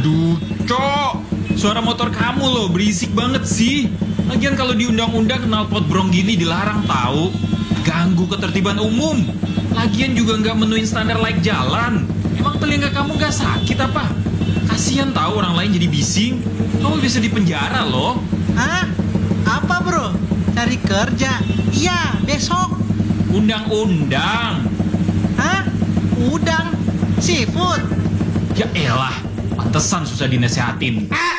Aduh, Cok. Suara motor kamu loh, berisik banget sih. Lagian kalau di undang-undang knalpot brong gini dilarang tahu. Ganggu ketertiban umum. Lagian juga nggak menuin standar layak jalan. Emang telinga kamu nggak sakit apa? Kasian tahu orang lain jadi bising. Kamu bisa dipenjara loh. Hah? Apa bro? Cari kerja? Iya, besok. Undang-undang. Hah? Udang? Seafood? Ya elah, pantesan susah dinasehatin.